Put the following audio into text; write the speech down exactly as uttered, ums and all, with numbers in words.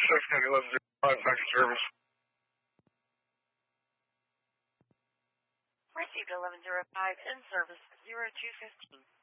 six, County eleven zero five, back to service. Received eleven zero five, in service, zero two fifteen.